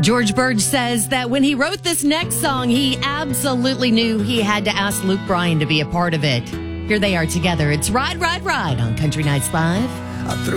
George Burge says that when he wrote this next song, he absolutely knew he had to ask Luke Bryan to be a part of it. Here they are together. It's Ride, Ride, Ride on Country Nights Live.